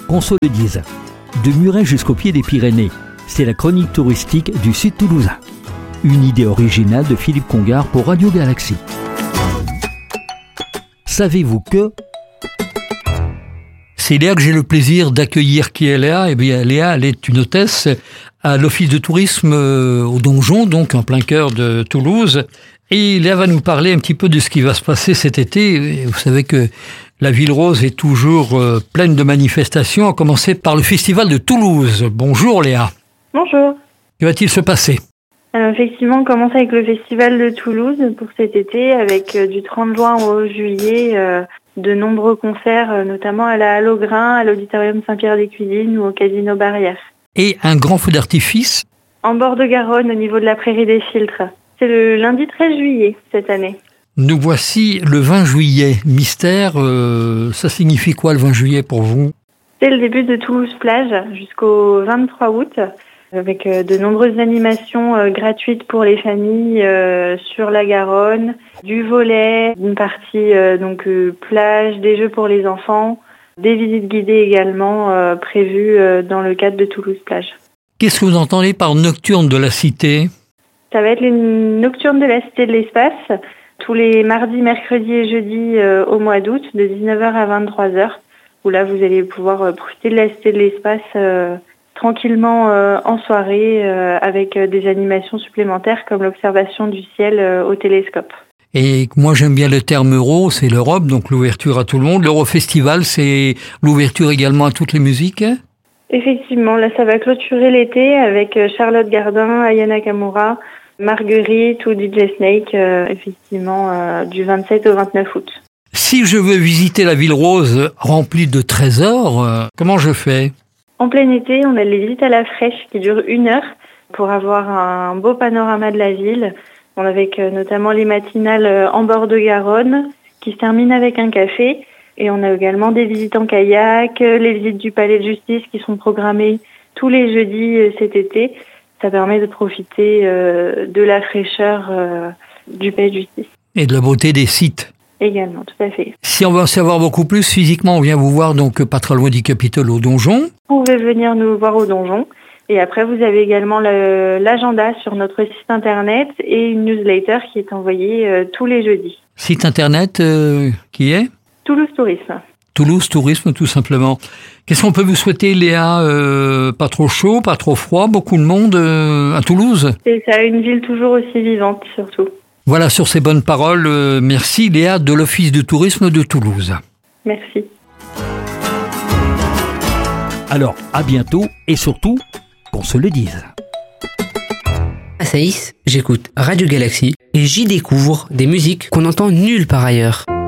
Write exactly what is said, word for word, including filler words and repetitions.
qu'on se le dise. De Muret jusqu'au pied des Pyrénées, c'est la chronique touristique du Sud toulousain. Une idée originale de Philippe Congar pour Radio Galaxie. Savez-vous que... C'est Léa que j'ai le plaisir d'accueillir. Qui est Léa ? Eh bien, Léa, elle est une hôtesse à l'Office de tourisme au Donjon, donc en plein cœur de Toulouse. Et Léa va nous parler un petit peu de ce qui va se passer cet été. Vous savez que la Ville Rose est toujours pleine de manifestations, à commencer par le Festival de Toulouse. Bonjour Léa. Bonjour. Que va-t-il se passer ? Alors, effectivement, on commence avec le Festival de Toulouse pour cet été, avec euh, du trente juin au juillet, euh, de nombreux concerts, euh, notamment à la Halle au Grain, à l'Auditorium Saint-Pierre-des-Cuisines ou au Casino Barrière. Et un grand feu d'artifice ? En bord de Garonne, au niveau de la Prairie des Filtres. C'est le lundi treize juillet cette année. Nous voici le vingt juillet. Mystère, euh, ça signifie quoi le vingt juillet pour vous ? C'est le début de Toulouse Plage jusqu'au vingt-trois août, avec euh, de nombreuses animations euh, gratuites pour les familles euh, sur la Garonne, du volley, une partie euh, donc euh, plage, des jeux pour les enfants, des visites guidées également euh, prévues euh, dans le cadre de Toulouse Plage. Qu'est-ce que vous entendez par nocturne de la cité ? Ça va être les nocturnes de la Cité de l'Espace, tous les mardis, mercredis et jeudis euh, au mois d'août, de dix-neuf heures à vingt-trois heures, où là vous allez pouvoir euh, profiter de la Cité de l'Espace euh, tranquillement euh, en soirée, euh, avec euh, des animations supplémentaires comme l'observation du ciel euh, au télescope. Et moi j'aime bien le terme euro, c'est l'Europe, donc l'ouverture à tout le monde. L'Eurofestival, c'est l'ouverture également à toutes les musiques ? Effectivement, là ça va clôturer l'été avec euh, Charlotte Gardin, Aya Nakamura, Marguerite ou D J Snake, euh, effectivement, euh, du vingt-sept au vingt-neuf août. Si je veux visiter la Ville Rose remplie de trésors, euh, comment je fais ? En plein été, on a les visites à la fraîche qui durent une heure pour avoir un beau panorama de la ville. On avec euh, notamment les matinales euh, en bord de Garonne qui se terminent avec un café. Et on a également des visites en kayak, euh, les visites du Palais de Justice qui sont programmées tous les jeudis euh, cet été. Ça permet de profiter euh, de la fraîcheur euh, du Palais de Justice. Et de la beauté des sites. Également, tout à fait. Si on veut en savoir beaucoup plus, physiquement, on vient vous voir donc pas très loin du Capitole au Donjon. Vous pouvez venir nous voir au Donjon. Et après, vous avez également le, l'agenda sur notre site internet et une newsletter qui est envoyée euh, tous les jeudis. Site internet euh, qui est ? Toulouse Tourisme. Toulouse Tourisme, tout simplement. Qu'est-ce qu'on peut vous souhaiter, Léa ? euh, Pas trop chaud, pas trop froid, beaucoup de monde euh, à Toulouse ? C'est ça, une ville toujours aussi vivante, surtout. Voilà, sur ces bonnes paroles, euh, merci Léa de l'Office de tourisme de Toulouse. Merci. Alors, à bientôt et surtout, qu'on se le dise. À Saïs, j'écoute Radio Galaxie et j'y découvre des musiques qu'on n'entend nulle part ailleurs.